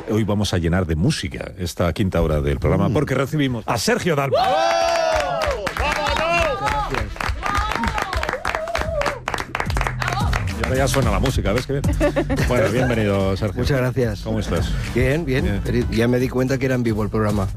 hoy vamos a llenar de música esta quinta hora del programa porque recibimos a Sergio Dalma. Ahora ya suena la música, ¿ves qué bien? Bueno, bienvenido, Sergio. Muchas gracias. ¿Cómo estás? Bien. Ya me di cuenta que era en vivo el programa.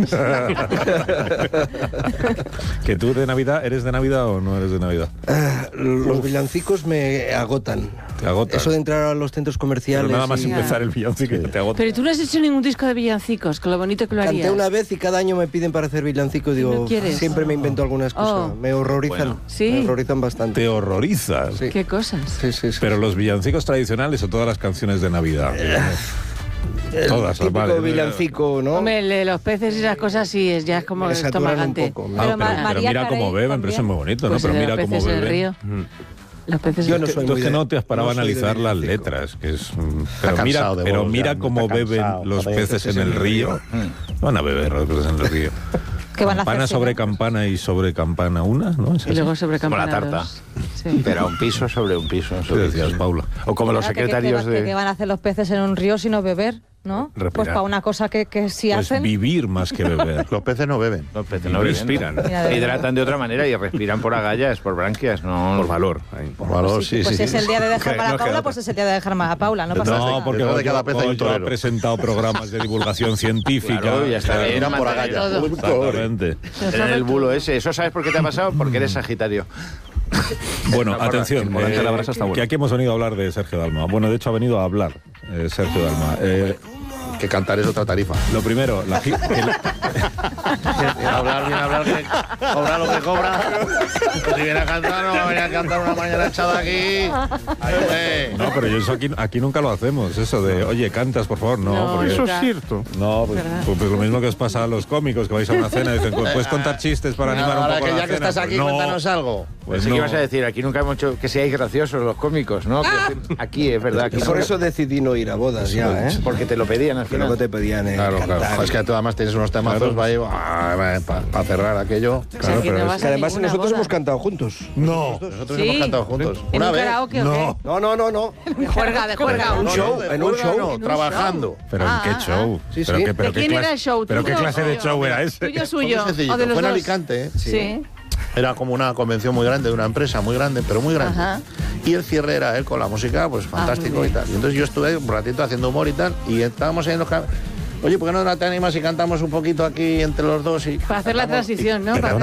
¿Que tú de Navidad, eres de Navidad o no eres de Navidad? Los villancicos me agotan. Te agotan. Eso de entrar a los centros comerciales. Pero nada más y... empezar el villancico te agota. Pero tú no has hecho ningún disco de villancicos, con lo bonito que lo harías. Canté una vez y cada año me piden para hacer villancicos y digo, ¿No quieres? siempre me invento algunas cosas. Me horrorizan. Bueno. ¿Sí? Me horrorizan bastante. Te horrorizas. Sí. ¿Qué cosas? Sí. Pero los villancicos tradicionales o todas las canciones de Navidad. Todas, típico vale. villancico, ¿no? Hombre, el de los peces y esas cosas sí, ya es como Me saturan estomagante. un poco. Pero María mira cómo Carey beben, pero eso es muy bonito, Pues ¿no? Pero el de mira los cómo peces en el beben. río. Los peces Yo no soy Tú muy es que de- no te has parado a no soy de analizar las villancico. letras, que es... cansado de pero vos, mira ya, cómo está beben cansado, los joder, peces en el río. Van a beber los peces en el río. ¿Qué van a hacer? Campana si sobre no? campana y sobre campana una, ¿no? ¿Es Y así? luego sobre Como la campanados. tarta. Sí. Pero un piso sobre un piso. ¿Qué decías, Paula? O como los Espérate, secretarios ¿qué de... van a hacer los peces en un río sino beber? ¿No? Respirar. Pues para una cosa que sí Pues hacen. vivir más que beber. Los peces no beben. Los peces no respiran. Mira, Se hidratan de otra manera y respiran por agallas, por branquias, no... Por valor. Por valor, Pues si es el día de dejar para No queda Paula, otra. pues es el día de dejar a Paula, no pasa No, nada. porque Detrás de hoy cada pez hay un yo he torero. presentado programas de divulgación científica. Claro, ya está bien. Eran por mantener agallas. todo. Exactamente. En el bulo ese. ¿Eso sabes por qué te ha pasado? Porque eres Sagitario. Bueno, Esa atención, porra, el volante de la brasa está bueno. que aquí hemos venido a hablar de Sergio Dalma. Bueno, de hecho ha venido a hablar Sergio Dalma. Que cantar es otra tarifa. Lo primero, Viene a hablar, que cobra lo que cobra. Pues si viene a cantar, no va a venir a cantar una mañana echada aquí. no, pero yo eso aquí nunca lo hacemos, eso de, oye, cantas, por favor, no. No, porque, eso es cierto. no, pues lo mismo que os pasa a los cómicos, que vais a una cena y dicen, pues, ¿puedes contar chistes para animar un Ahora poco que la ya que cena? estás aquí, Pues no. cuéntanos algo. Pues Pensé no. que ibas a decir, aquí nunca hemos hecho que seáis graciosos los cómicos, ¿no? Que aquí es verdad. Aquí Por no- eso decidí no ir a bodas ya, ¿eh? Porque te lo pedían al Que luego final. te pedían Claro, cantar. claro. Es que tú además tienes unos temazos para cerrar aquello. O sea, Claro, que pero no es vas Que a además ninguna nosotros boda. hemos cantado juntos. No. Nosotros Sí. hemos cantado juntos. ¿En Una un vez. karaoke o No. No. qué? De juerga. Un show, en un show. No, trabajando. ¿Pero en qué show? Sí, ¿Pero sí. qué, pero ¿De qué quién clase, era el show? ¿Pero qué ¿Tuyo clase o de mío? show era ese? Tuyo Muy suyo. sencillito. O de los Fue en dos. Alicante, ¿eh? Sí. Era como una convención muy grande de una empresa muy grande, pero muy grande. Ajá. Y el cierre era él con la música, pues fantástico muy y bien. tal. Y entonces yo estuve un ratito haciendo humor y tal, y estábamos ahí en los Oye, ¿por qué no te animas y cantamos un poquito aquí entre los dos? Y Para hacer la cantamos? transición, ¿no? Perdona,